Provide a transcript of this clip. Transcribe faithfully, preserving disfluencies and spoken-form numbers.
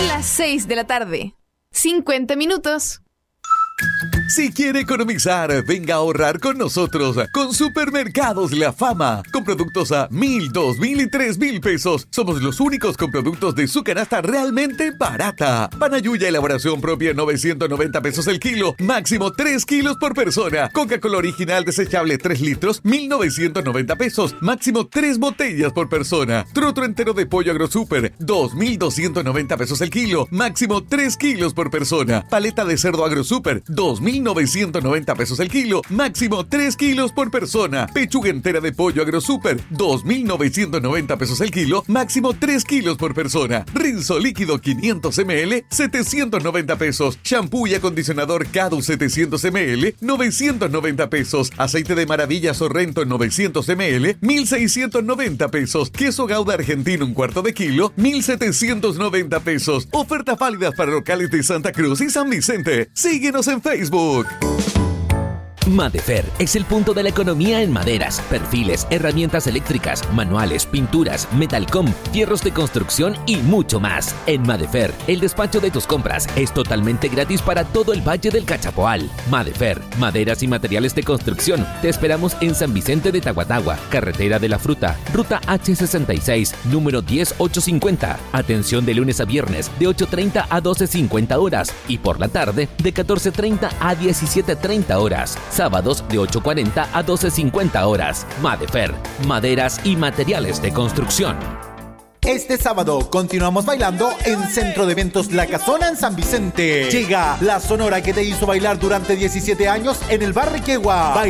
Son las seis de la tarde. cincuenta minutos. Si quiere economizar, venga a ahorrar con nosotros con Supermercados La Fama. Con productos a mil, dos mil y tres mil pesos. Somos los únicos con productos de su canasta realmente barata. Panayuya elaboración propia, novecientos noventa pesos el kilo. Máximo tres kilos por persona. Coca-Cola original desechable tres litros, mil novecientos noventa pesos. Máximo tres botellas por persona. Trotro entero de pollo AgroSuper, dos mil doscientos noventa pesos el kilo. Máximo tres kilos por persona. Paleta de cerdo AgroSuper, dos mil novecientos noventa pesos el kilo, máximo tres kilos por persona. Pechuga entera de pollo AgroSuper, dos mil novecientos noventa pesos el kilo, máximo tres kilos por persona. Rinzo líquido quinientos mililitros, setecientos noventa pesos. Shampoo y acondicionador Cadu setecientos mililitros, novecientos noventa pesos. Aceite de maravilla Sorrento novecientos mililitros, mil seiscientos noventa pesos. Queso Gouda argentino un cuarto de kilo, mil setecientos noventa pesos. Ofertas válidas para locales de Santa Cruz y San Vicente. Síguenos en Facebook. Madefer es el punto de la economía en maderas, perfiles, herramientas eléctricas, manuales, pinturas, metalcom, fierros de construcción y mucho más. En Madefer, el despacho de tus compras es totalmente gratis para todo el Valle del Cachapoal. Madefer, maderas y materiales de construcción. Te esperamos en San Vicente de Tahuatahua, Carretera de la Fruta, Ruta hache sesenta y seis, número diez mil ochocientos cincuenta. Atención de lunes a viernes de ocho treinta a doce cincuenta horas y por la tarde de catorce treinta a diecisiete treinta horas. Sábados de ocho cuarenta a doce cincuenta horas. Madefer, maderas y materiales de construcción. Este sábado continuamos bailando en Centro de Eventos La Casona en San Vicente. Llega la sonora que te hizo bailar durante diecisiete años en el Bar Requegua.